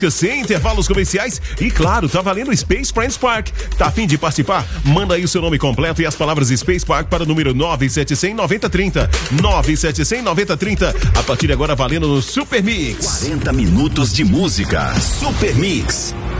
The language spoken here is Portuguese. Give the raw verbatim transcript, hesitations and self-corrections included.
Sem intervalos comerciais e, claro, tá valendo Space Friends Park. Tá a fim de participar? Manda aí o seu nome completo e as palavras Space Park para o número nove sete zero zero, nove zero três zero. nove sete zero zero, nove zero três zero. A partir de agora valendo no Super Mix. quarenta minutos de música. Super Mix.